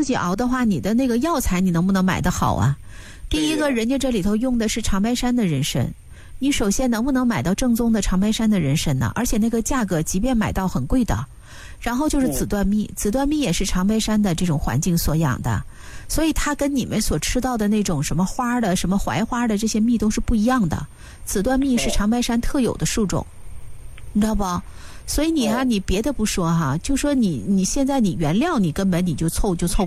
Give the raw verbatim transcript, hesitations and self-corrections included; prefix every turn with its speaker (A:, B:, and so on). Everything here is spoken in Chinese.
A: 自己熬的话，你的那个药材你能不能买得好啊？第一个，人家这里头用的是长白山的人参，你首先能不能买到正宗的长白山的人参呢？而且那个价格即便买到很贵的。然后就是紫椴蜜，紫椴蜜也是长白山的这种环境所养的，所以它跟你们所吃到的那种什么花的、什么槐花的这些蜜都是不一样的。紫椴蜜是长白山特有的树种，你知道不？所以你啊，你别的不说哈，就说你你现在你原料你根本你就凑就凑。